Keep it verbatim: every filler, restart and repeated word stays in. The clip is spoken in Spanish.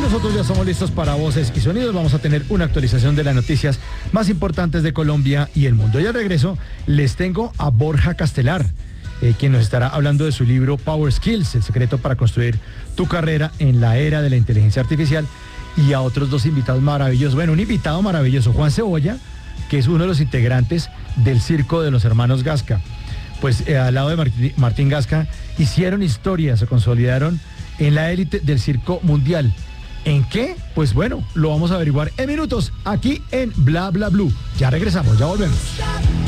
nosotros ya estamos listos para Voces y Sonidos. Vamos a tener una actualización de las noticias más importantes de Colombia y el mundo. Y al regreso les tengo a Borja Castelar, eh, quien nos estará hablando de su libro Power Skills, el secreto para construir tu carrera en la era de la inteligencia artificial, y a otros dos invitados maravillosos. Bueno, un invitado maravilloso, Juan Cebolla, que es uno de los integrantes del circo de los hermanos Gasca. Pues eh, al lado de Martín, Martín Gasca hicieron historia, se consolidaron en la élite del circo mundial. ¿En qué? Pues bueno, lo vamos a averiguar en minutos aquí en Bla Bla Blue. Ya regresamos, ya volvemos.